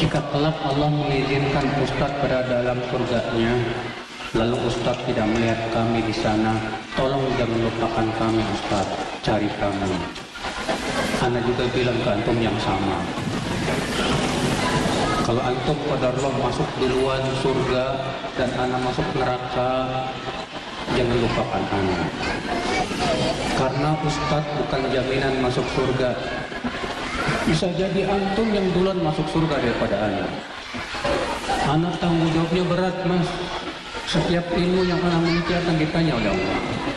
Jika kelak Allah mengizinkan Ustadz berada dalam surganya, lalu Ustadz tidak melihat kami di sana, tolong jangan lupakan kami Ustadz, cari kami. Ana juga bilang ke antum yang sama. Kalau antum qadarullah masuk duluan surga dan ana masuk neraka, jangan lupakan ana. Karena Ustadz bukan jaminan masuk surga. Bisa jadi antum yang duluan masuk surga daripada ana. Ana tanggung jawabnya berat, Mas. Setiap ilmu yang ana miliki akan ditanya oleh Allah.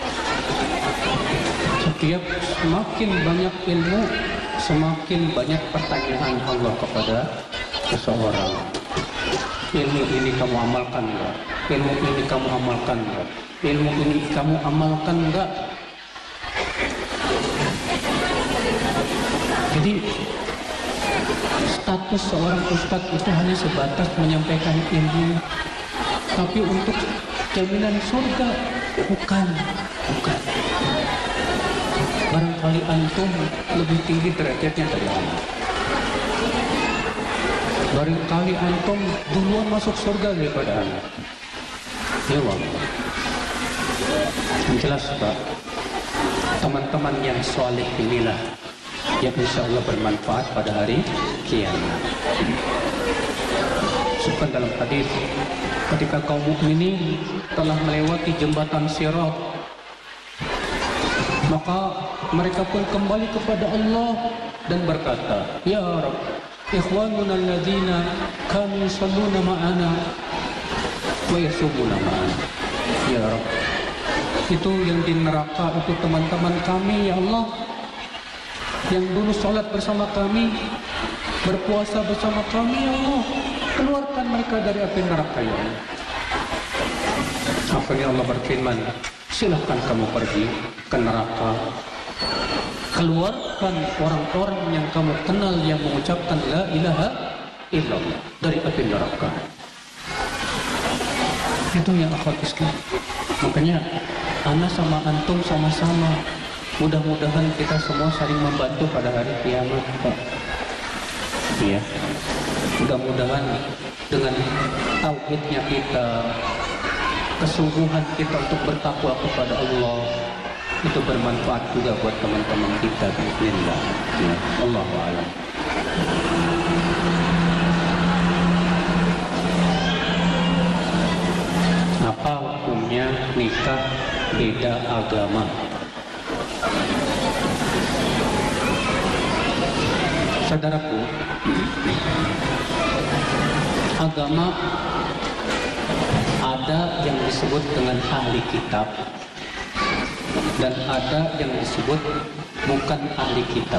Setiap semakin banyak ilmu, semakin banyak pertanyaan Allah kepada seseorang. Ilmu ini kamu amalkan enggak? Ilmu ini kamu amalkan enggak? Ilmu ini kamu amalkan enggak? Jadi status seorang ustadz itu hanya sebatas menyampaikan ilmu, tapi untuk jaminan surga bukan. Barangkali antum lebih tinggi derajatnya dari Allah. Barangkali antum duluan masuk surga daripada Allah. Ya Allah. Yang jelas Pak, teman-teman yang soleh inilah yang insya Allah bermanfaat pada hari kiamat. Sebutkan dalam hadis, ketika kaum mukminin telah melewati jembatan Sirat, maka mereka pun kembali kepada Allah dan berkata, Ya Rabb, ikhwanuna alladzina kanu yusalluna ma'ana wa yasumuna ma'ana. Ya Rabb, itu yang di neraka itu teman-teman kami, ya Allah, yang dulu sholat bersama kami, berpuasa bersama kami, ya Allah, keluarkan mereka dari api neraka, ya Allah. Akhirnya Allah berfirman, silahkan kamu pergi ke neraka, keluarkan orang-orang yang kamu kenal yang mengucapkan la ilaha illallah dari api neraka. Itu yang akhwat Islam. Makanya ana sama antum sama-sama, mudah-mudahan kita semua saling membantu pada hari kiamat, Pak. Ya, mudah-mudahan dengan tauhidnya kita, kesungguhan kita untuk bertakwa kepada Allah, itu bermanfaat juga buat teman-teman kita. Bismillah. Ya, Allahu a'lam. Apa hukumnya nikah beda agama? Saudaraku, agama ada yang disebut dengan ahli kitab dan ada yang disebut bukan ahli kitab.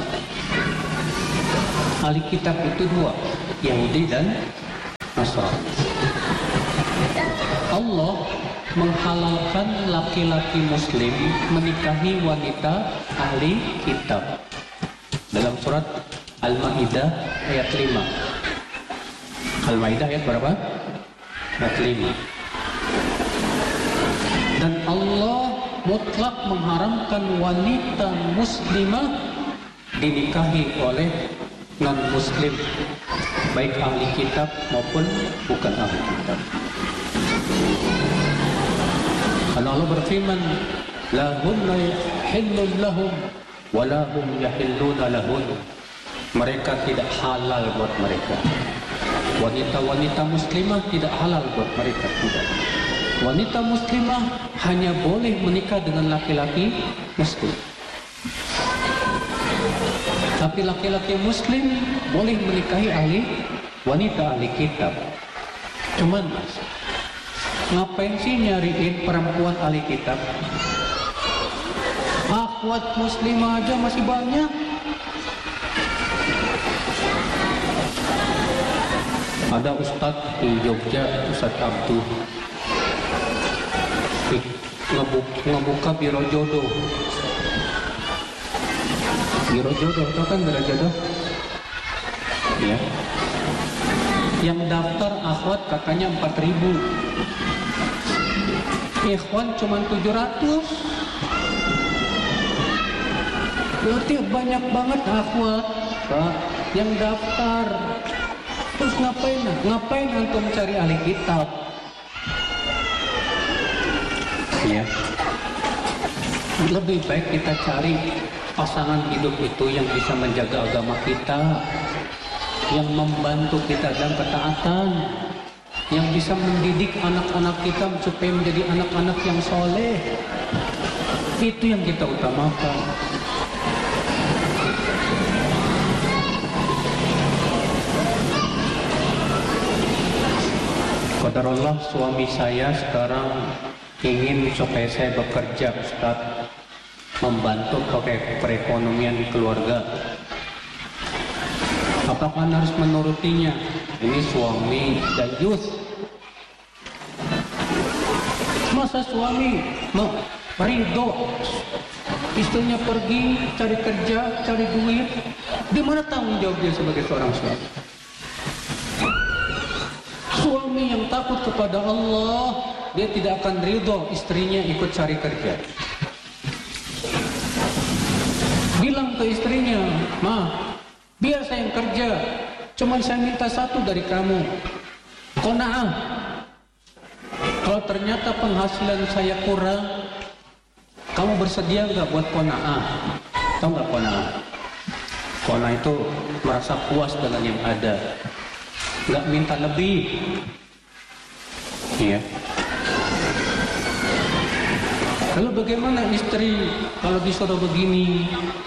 Ahli kitab itu dua, Yahudi dan Nasrani. Allah menghalalkan laki-laki muslim menikahi wanita ahli kitab dalam surat Al-Maidah ayat 5. Al-Maidah ayat berapa? Ayat 5. Dan Allah mutlak mengharamkan wanita muslimah dinikahi oleh non-muslim, baik ahli kitab maupun bukan ahli kitab. Karena Allah berfirman, lahunna yahillun lahum walahum yahilluna lahun. Mereka tidak halal buat mereka. Wanita-wanita muslimah tidak halal buat mereka, tidak. Wanita muslimah hanya boleh menikah dengan laki-laki muslim. Tapi laki-laki muslim boleh menikahi wanita ahli kitab. Cuman Mas, ngapain sih nyariin perempuan ahli kitab? Akhwat muslimah aja masih banyak. Ada ustadz di Jogja, Ustadz Abdul, ngebuka biro jodoh. Biro jodoh, tau kan biro jodoh? Ya. Yang daftar akhwat katanya 4.000. Ikhwan cuma 700. Berarti banyak banget akhwat, Pak, yang daftar. Terus ngapain antum cari ahli kitab? Ya. Lebih baik kita cari pasangan hidup itu yang bisa menjaga agama kita, yang membantu kita dalam ketaatan, yang bisa mendidik anak-anak kita supaya menjadi anak-anak yang soleh. Itu yang kita utamakan. Qadarullah, suami saya sekarang ingin supaya saya bekerja, Ustaz, membantu perekonomian keluarga. Apakah harus menurutinya? Ini suami dayus. Masa suami ridho istrinya pergi cari kerja, cari duit? Di mana tanggung jawab dia sebagai seorang suami? Suami yang takut kepada Allah, dia tidak akan ridho istrinya ikut cari kerja. Bilang ke istrinya, "Ma, biar saya yang kerja, cuman saya minta satu dari kamu, qanaah. Kalau ternyata penghasilan saya kurang, kamu bersedia nggak buat qanaah?" Tahu nggak qanaah? Qanaah itu merasa puas dengan yang ada, nggak minta lebih. Iya. Lalu bagaimana istri kalau disuruh begini?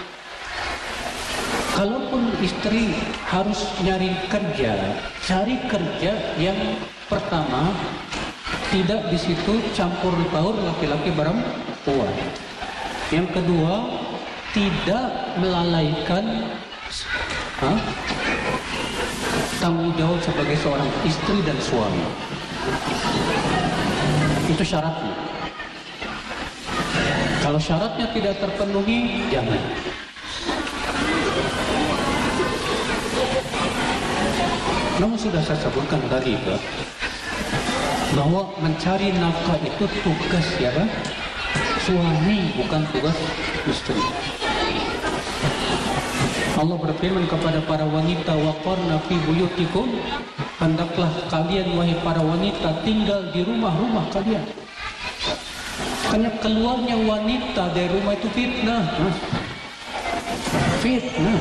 Kalaupun istri harus nyari kerja, cari kerja yang pertama tidak di situ campur baur laki-laki perempuan. Yang kedua, tidak melalaikan tanggung jawab sebagai seorang istri dan suami. Itu syaratnya. Kalau syaratnya tidak terpenuhi, jangan. Namun sudah saya sebutkan tadi bahwa mencari nafkah itu tugas siapa? Suami, bukan tugas istri. Allah berfirman kepada para wanita, waqarna fi buyutikum, hendaklah kalian wahai para wanita tinggal di rumah-rumah kalian. Karena keluarnya wanita dari rumah itu fitnah, fitnah.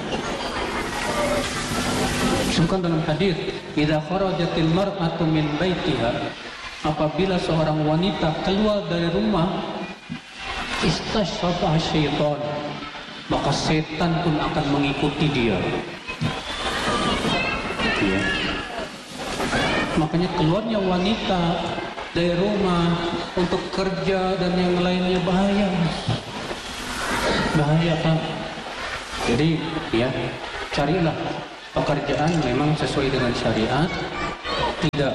Disebutkan dalam hadis, idza kharajatil mar'atu min baitiha, apabila seorang wanita keluar dari rumah, istashrafa syaitan, maka setan pun akan mengikuti dia. Ya. Makanya keluarnya wanita dari rumah untuk kerja dan yang lainnya bahaya. Bahaya kan? Jadi ya, carilah pekerjaan memang sesuai dengan syariat, tidak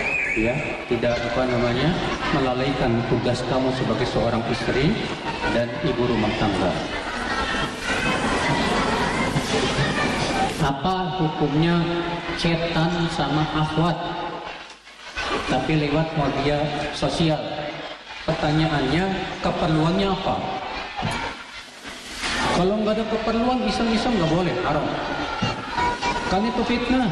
melalaikan tugas kamu sebagai seorang istri dan ibu rumah tangga. Apa hukumnya chatan sama akhwat tapi lewat media sosial? Pertanyaannya, keperluannya apa? Kalau nggak ada keperluan, iseng-iseng nggak boleh, haram. Kan itu fitnah.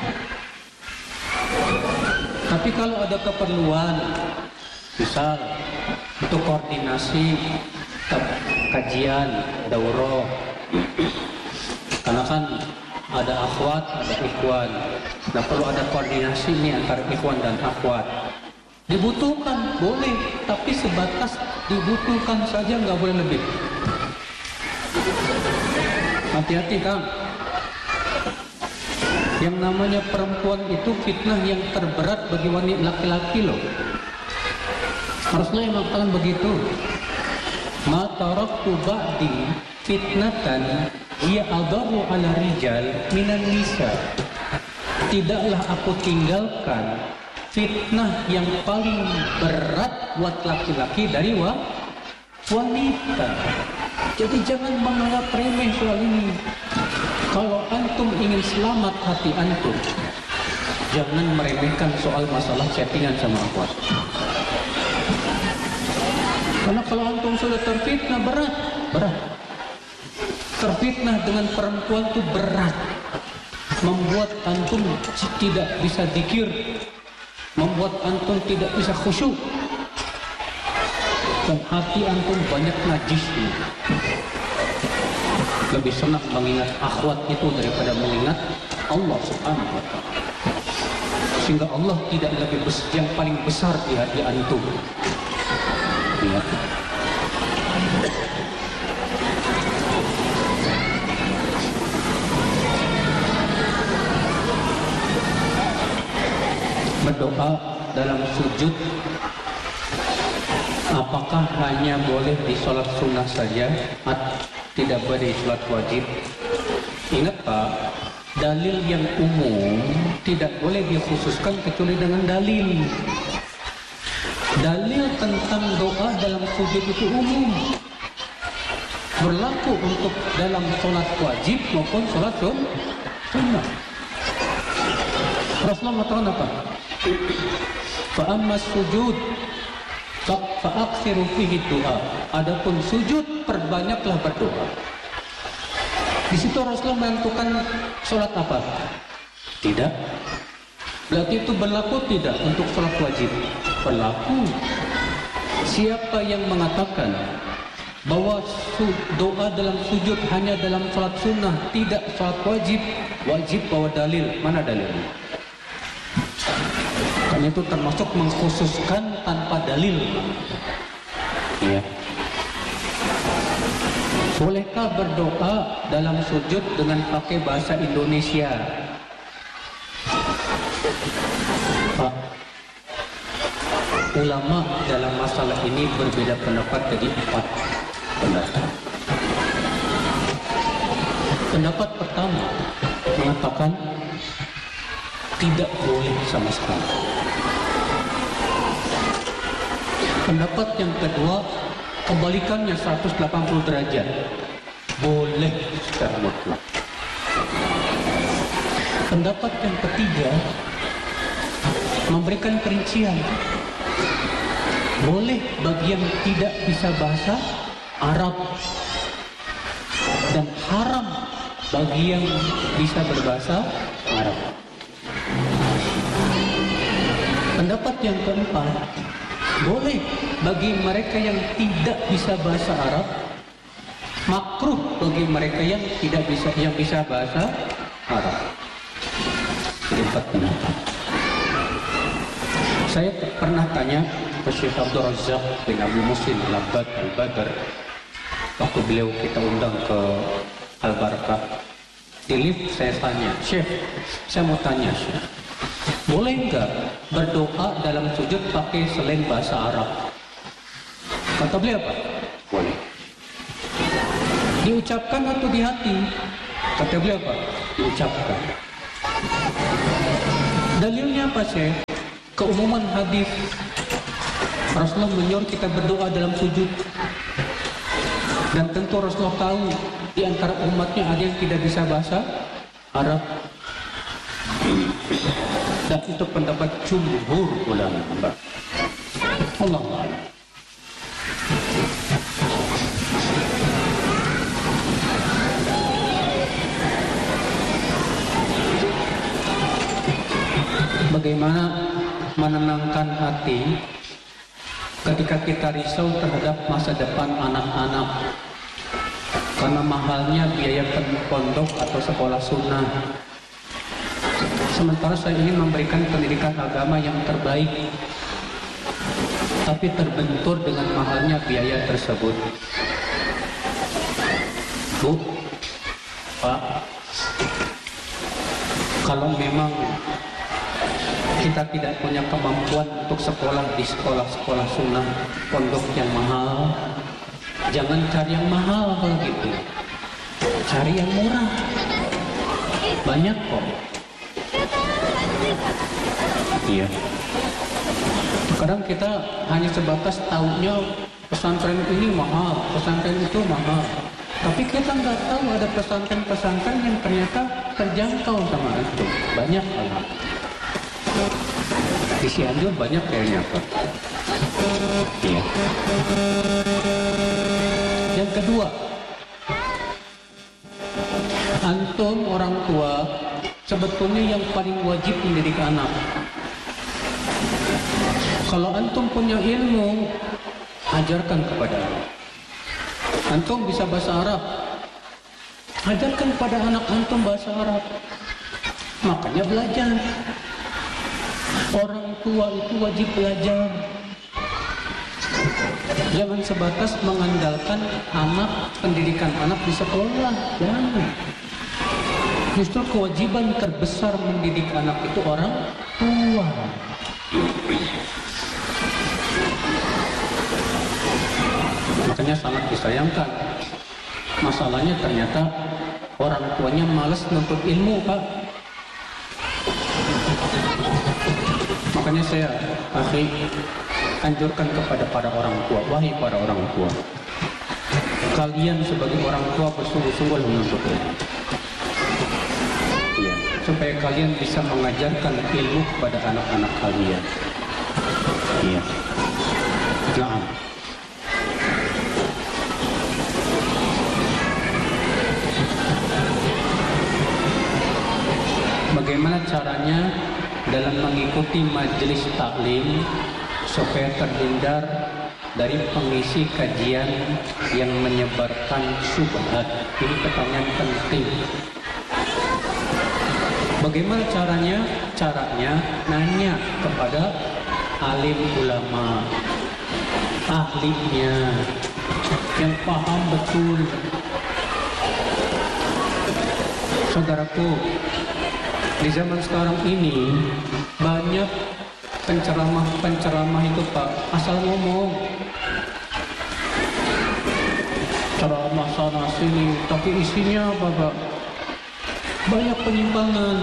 Tapi kalau ada keperluan, misal untuk koordinasi kajian, daurah, karena kan ada akhwat, ada ikhwan. Nah, perlu ada koordinasi nih antara ikhwan dan akhwat. Dibutuhkan, boleh, tapi sebatas dibutuhkan saja, nggak boleh lebih. Hati-hati, Kang. Yang namanya perempuan itu fitnah yang terberat bagi wanita laki-laki loh. Harusnya yang mengatakan begitu. Ma taraktu ba'di fitnatan hiya adharu 'ala rijal minan nisa. Tidaklah aku tinggalkan fitnah yang paling berat buat laki-laki dari wanita. Jadi jangan menganggap remeh soal ini. Kalau antum ingin selamat hati antum, jangan meremehkan soal masalah chattingan sama akhwat. Karena kalau antum sudah terfitnah, berat. Terfitnah dengan perempuan itu berat. membuat antum tidak bisa zikir, membuat antum tidak bisa khusyuk, dan hati antum banyak najisnya. Lebih senang mengingat akhwat itu daripada mengingat Allah Subhanahu wa Ta'ala. Sehingga Allah tidak lebih yang paling besar di hati antum. Ya. Berdoa dalam sujud apakah hanya boleh di sholat sunnah saja, tidak boleh di sholat wajib? Ingat Pak, dalil yang umum tidak boleh dikhususkan kecuali dengan dalil. Dalil tentang doa dalam sujud itu umum, berlaku untuk dalam sholat wajib maupun sholat sunnah. Rasulullah mengatakan apa? Fa'ammas sujud fa'aksiru fihi doa. Adapun sujud, perbanyaklah berdoa. Di situ Rasulullah menentukan sholat apa? Tidak. Berarti itu berlaku tidak untuk sholat wajib? Berlaku. Siapa yang mengatakan bahwa doa dalam sujud hanya dalam sholat sunnah, tidak sholat wajib, wajib bawa dalil. Mana dalilnya? Karena itu termasuk mengkhususkan tanpa dalil. Ya. Bolehkah berdoa dalam sujud dengan pakai bahasa Indonesia? Pak, ulama dalam masalah ini berbeda pendapat jadi 4 pendapat. Pendapat pertama mengatakan tidak boleh sama sekali. Pendapat yang kedua, kebalikannya 180 derajat. Boleh secara mutlak. Pendapat yang ketiga memberikan perincian. Boleh bagi yang tidak bisa bahasa Arab dan haram bagi yang bisa berbahasa Arab. Pendapat yang keempat, boleh bagi mereka yang tidak bisa bahasa Arab, makruh bagi mereka yang bisa bahasa Arab. Jadi 4 pendapat. Saya pernah tanya ke Syekh Abdul Razak bin Abdul Muslim Al-Badr waktu beliau kita undang ke Al-Barakah. Di lift saya tanya, Syekh, saya mau tanya Syekh, boleh enggak berdoa dalam sujud pakai selain bahasa Arab? Kata beliau apa? Boleh. Diucapkan atau di hati? Kata beliau apa? Diucapkan. Dalilnya apa Syekh? Keumuman hadis Rasulullah menyuruh kita berdoa dalam sujud. Dan tentu Rasulullah tahu di antara umatnya ada yang tidak bisa bahasa Arab. Dan itu pendapat jumhur ulama. Allah Allah. Bagaimana menenangkan hati ketika kita risau terhadap masa depan anak-anak karena mahalnya biaya pondok atau sekolah sunnah. Sementara saya ingin memberikan pendidikan agama yang terbaik, tapi terbentur dengan mahalnya biaya tersebut. Bu, Pak, kalau memang kita tidak punya kemampuan untuk sekolah di sekolah-sekolah sunnah, pondok yang mahal, jangan cari yang mahal kalau gitu. Cari yang murah. Banyak kok. Iya. Kadang kita hanya sebatas tahunya pesantren ini mahal, pesantren itu mahal. Tapi kita nggak tahu ada pesantren-pesantren yang ternyata terjangkau sama itu. Banyak banget. Di Cianjur banyak kayaknya Pak. Iya. Yang kedua, antum orang tua sebetulnya yang paling wajib mendidik anak. Kalau antum punya ilmu, ajarkan kepada anak. Antum bisa bahasa Arab, ajarkan pada anak antum bahasa Arab. Makanya belajar. Orang tua itu wajib belajar. Jangan sebatas mengandalkan anak, pendidikan anak di sekolah. Jangan. Justru kewajiban terbesar mendidik anak itu orang tua. Makanya sangat disayangkan. Masalahnya ternyata orang tuanya malas nuntut ilmu, Pak. Makanya saya anjurkan kepada para orang tua, wahai para orang tua, kalian sebagai orang tua bersungguh-sungguh menuntut ilmu. Ya, supaya kalian bisa mengajarkan ilmu kepada anak-anak kalian. Iya. Nah, bagaimana caranya dalam mengikuti majelis taklim supaya terhindar dari pengisi kajian yang menyebarkan syubhat? Ini pertanyaan penting. Bagaimana caranya? Caranya nanya kepada alim ulama, ahlinya, yang paham betul. Saudaraku, di zaman sekarang ini banyak penceramah itu, Pak, asal ngomong, ceramah sana sini, tapi isinya apa, Pak? Banyak penyimpangan.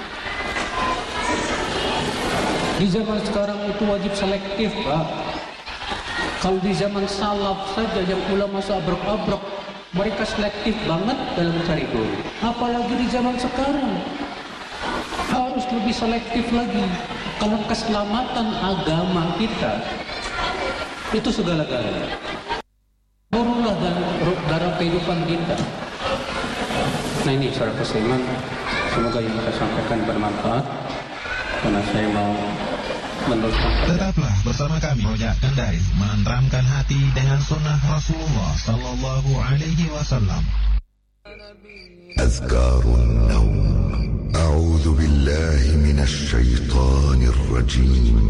Di zaman sekarang itu wajib selektif, Pak. Kalau di zaman salaf saja yang ulama seabrek-abrek, mereka selektif banget dalam mencari guru. Apalagi di zaman sekarang harus lebih selektif lagi. Karena keselamatan agama kita itu segala-galanya. Gurulah dalam kehidupan kita. Nah ini saudara keseiman, semoga yang saya sampaikan bermanfaat. Karena saya mau meneruskan. Tetaplah bersama kami Rojak Kendaris, menenteramkan hati dengan sunnah Rasulullah Sallallahu Alaihi Wasallam. Azkarun Naum. A'udzu billahi minasy syaithanir rajim.